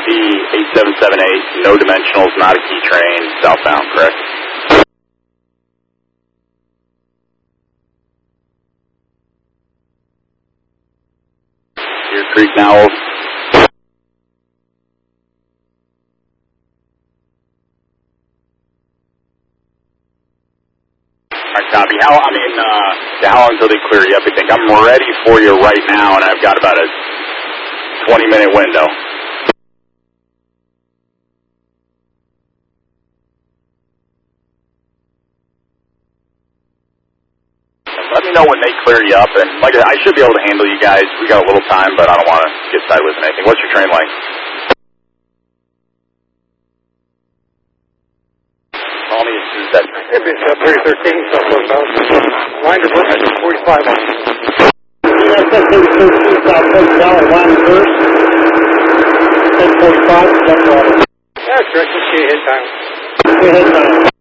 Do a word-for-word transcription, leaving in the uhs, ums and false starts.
T eight seven seven eight, no dimensionals, not a key train, southbound, correct? Deer Creek now. Alright, copy. How, I mean, uh, how long until they clear you up? I think I'm ready for you right now, and I've got about a twenty minute window. Let me know when they clear you up, and like I should be able to handle you guys. We got a little time, but I don't want to get sideways with anything. What's your train length? Call me as soon as that. If it's uh, three thirteen, so close out. Line to first, forty-five on. Yeah, that's three thirteen, south coast down, line to first. ten forty-five, that's all. That's right, just see ahead time. See ahead time.